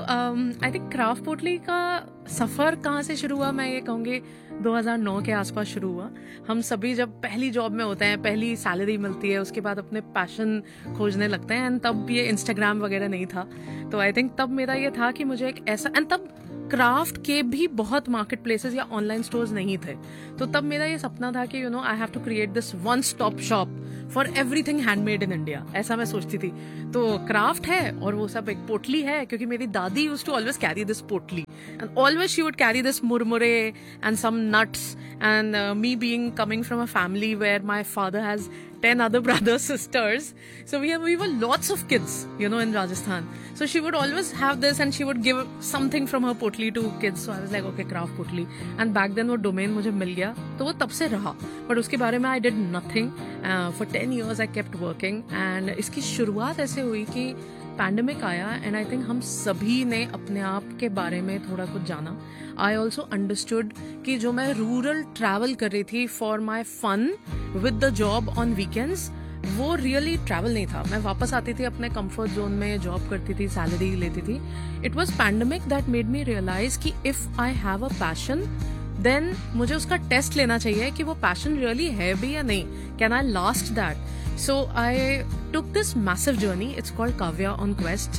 I think craft पोटली का सफ़र कहाँ से शुरू हुआ, मैं ये कहूँगी 2009 के आसपास शुरू हुआ. हम सभी जब पहली जॉब में होते हैं, पहली सैलरी मिलती है, उसके बाद अपने पैशन खोजने लगते हैं. एंड तब ये इंस्टाग्राम वगैरह नहीं था, तो आई थिंक तब मेरा ये था कि मुझे एक ऐसा, एंड तब क्राफ्ट के भी बहुत मार्केट प्लेसेस या ऑनलाइन स्टोर्स नहीं थे. तो तब मेरा ये सपना था कि I have to create this one stop shop for everything handmade in India. ऐसा मैं सोचती थी. तो क्राफ्ट है और वो सब एक पोटली है, क्योंकि मेरी दादी used to always carry this पोटली and always she would carry this मुरमुरे and some nuts, and me being coming from a family where my father has 10 other brothers, sisters, so we were lots of kids, in Rajasthan. So she would always have this and she would give something from her potli to kids. So I was like, okay, craft potli. And back then वो domain मुझे मिल गया, तो वो तब से रहा. But उसके बारे में I did nothing. For 10 years I kept working. And इसकी शुरुआत ऐसे हुई कि पैंडेमिक आया एंड आई थिंक हम सभी ने अपने आप के बारे में थोड़ा कुछ जाना. आई ऑल्सो अंडरस्टूड कि जो मैं रूरल ट्रैवल कर रही थी for my fun with the job on weekends, वो रियली ट्रैवल नहीं था. मैं वापस आती थी अपने कंफर्ट जोन में, जॉब करती थी, सैलरी लेती थी. It was pandemic that made me realise कि if I have a passion then मुझे उसका टेस्ट लेना चाहिए कि वो पैशन रियली है भी या नहीं. Can I last that? So I took this massive journey. It's called Kavya on Quest.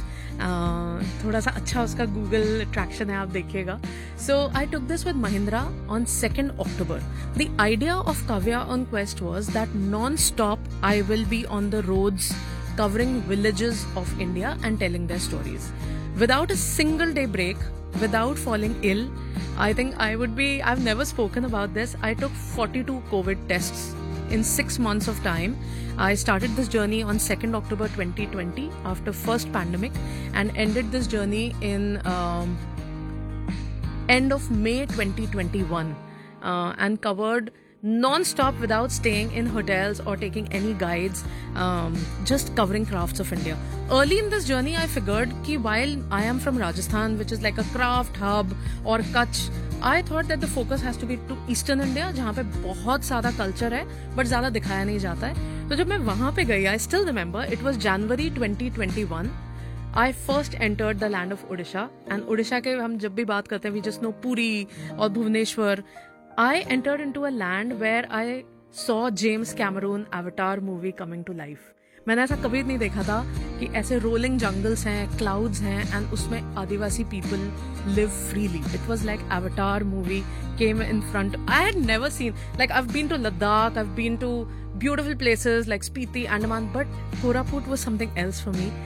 थोड़ा सा अच्छा उसका Google traction है, आप देखिएगा. So I took this with Mahindra on 2nd October. The idea of Kavya on Quest was that non-stop I will be on the roads covering villages of India and telling their stories. Without a single day break, without falling ill, I think I've never spoken about this. I took 42 COVID tests in 6 months of time. I started this journey on 2nd October 2020 after first pandemic and ended this journey in end of May 2021 and covered non-stop without staying in hotels or taking any guides, just covering crafts of India. Early in this journey I figured कि while I am from Rajasthan, which is like a craft hub, or Kutch, I thought that the focus has to be to Eastern India, जहाँ पे बहुत सारा culture है but ज़्यादा दिखाया नहीं जाता है. तो जब मैं वहाँ पे गई, I still remember, it was January 2021. I first entered the land of Odisha, and Odisha के हम जब भी बात करते हैं, we just know Puri और Bhubaneswar. I entered into a land where I saw James Cameron Avatar movie coming to life. मैंने ऐसा कभी नहीं देखा था कि ऐसे रोलिंग जंगल्स हैं, क्लाउड्स हैं, एंड उसमें आदिवासी people live freely. It was like Avatar movie came in front. I had never seen, like I have been to Ladakh, I have been to beautiful places like Spiti, Andaman, but Koraput was something else for me.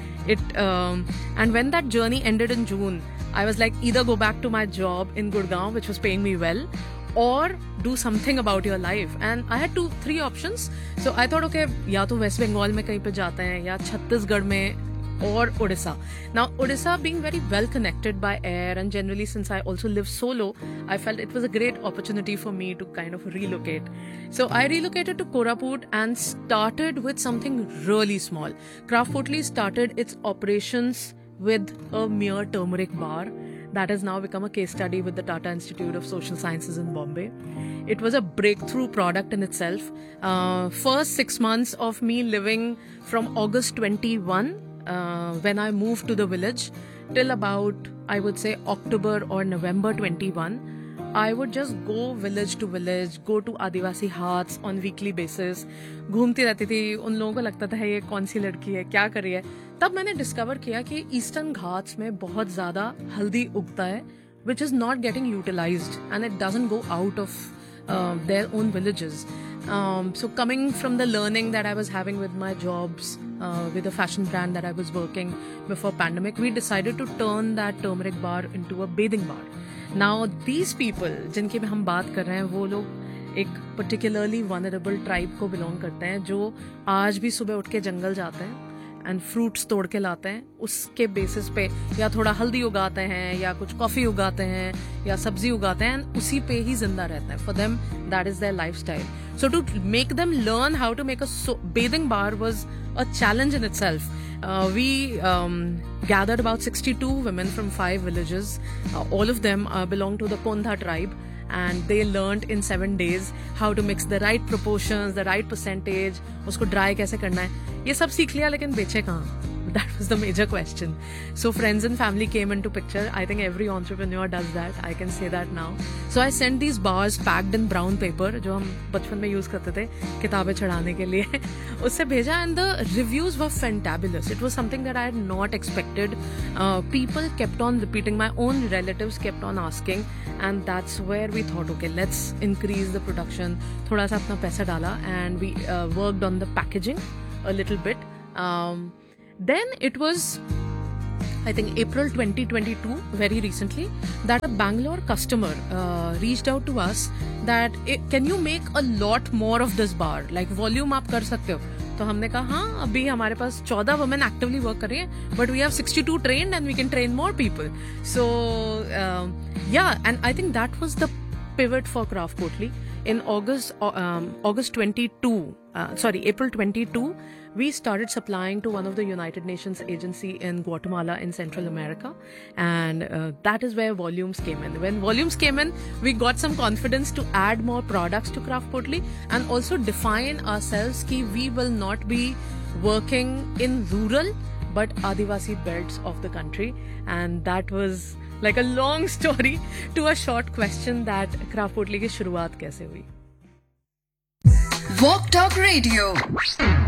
And when that journey ended in June, I was like, either go back to my job in Gurgaon, which was paying me well, or do something about your life. And I had 3 options. So I thought, okay, या तो West Bengal में कहीं पे जाते हैं, या छत्तीसगढ़ में, or Odisha. Now, Odisha being very well connected by air, and generally since I also live solo, I felt it was a great opportunity for me to kind of relocate. So I relocated to Koraput and started with something really small. Craft Potli started its operations with a mere turmeric bar that has now become a case study with the Tata Institute of Social Sciences in Bombay. It was a breakthrough product in itself. First 6 months of me living from August 21, when I moved to the village, till about, I would say, October or November 21, I would just go village to village, go to Adivasi Haats on weekly basis. घूमती रहती थी. उन लोगों को लगता था ये कौन सी लड़की है, क्या कर रही है. तब मैंने डिस्कवर किया कि ईस्टर्न घाट्स में बहुत ज़्यादा हल्दी उगता है, which is not getting utilized, and it doesn't go out of their own villages. So coming from the learning that I was having with my jobs, with a fashion brand that I was working before pandemic, we decided to turn that turmeric bar into a bathing bar. Now these people जिनकी हम बात कर रहे हैं, वो लोग एक particularly vulnerable tribe को belong करते हैं, जो आज भी सुबह उठ के जंगल जाते हैं एंड फ्रूट्स तोड़ के लाते हैं. उसके बेसिस पे या थोड़ा हल्दी उगाते हैं, या कुछ कॉफी उगाते हैं, या सब्जी उगाते हैं, एंड उसी पे ही जिंदा रहते हैं. For them that is there lifestyle. So to make them learn how to make a bathing bar was a challenge in itself. We gathered about 62 women from 5 villages. All of them belong to the Kondha tribe, and they learned in 7 days how to mix the right proportions, the right percentage, उसको dry कैसे करना है. ये सब सीख लिया, लेकिन बेचे कहाँ. That was the major question. So friends and family came into picture. I think every entrepreneur does that. I can say that now. So I sent these bars packed in brown paper, जो हम बचपन में use करते थे किताबें चढ़ाने के लिए. उससे भेजा, and the reviews were fantabulous. It was something that I had not expected. People kept on repeating. My own relatives kept on asking, and that's where we thought, okay, let's increase the production. थोड़ा सा अपना पैसा डाला, and we worked on the packaging a little bit. Then it was, I think, April 2022, very recently, that a Bangalore customer reached out to us that, can you make a lot more of this bar? Like, volume आप कर सकते हो? तो हमने कहा हाँ, अभी हमारे पास 14 women actively work कर रही हैं, but we have 62 trained and we can train more people. So yeah, and I think that was the pivot for Craft Potli. In April 22, we started supplying to one of the United Nations agency in Guatemala in Central America, and that is where volumes came in. When volumes came in, we got some confidence to add more products to Craft Potli and also define ourselves कि we will not be working in rural but Adivasi belts of the country, and that was like a long story to a short question that Craft Potli की शुरुआत कैसे हुई. Walk Talk Radio.